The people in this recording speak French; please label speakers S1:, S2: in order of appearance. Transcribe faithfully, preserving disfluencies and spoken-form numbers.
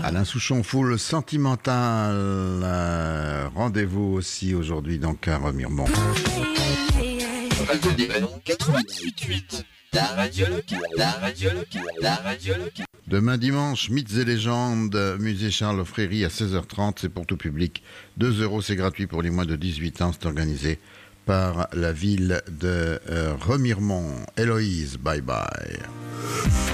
S1: Alain Souchon, full sentimental. Euh, rendez-vous aussi aujourd'hui donc à Remiremont.
S2: Radio Liban quatre-vingt-dix-huit huit. La radio locale, la radio locale, la radio locale.
S1: Demain dimanche, Mythes et légendes, musée Charles Fréry à seize heures trente, c'est pour tout public. deux euros, c'est gratuit pour les moins de dix-huit ans, c'est organisé par la ville de euh, Remiremont. Héloïse, bye bye.